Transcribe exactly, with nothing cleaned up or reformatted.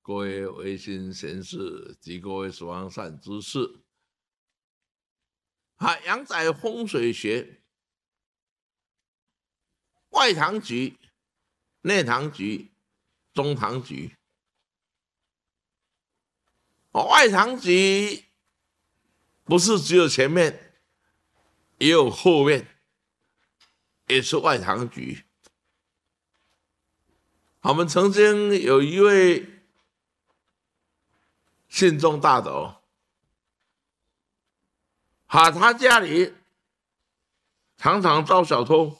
各位维新贤士及各位守望善知识。啊，阳宅风水学，外堂局、内堂局、中堂局。哦，外堂局不是只有前面，也有后面，也是外堂局。我们曾经有一位信众大德，哈，他家里常常遭小偷，